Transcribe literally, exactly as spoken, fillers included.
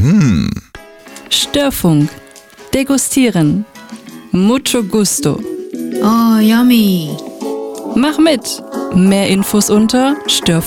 Mm. Störfunk. Degustieren. Mucho gusto. Oh, yummy. Mach mit. Mehr Infos unter störfunk punkt de.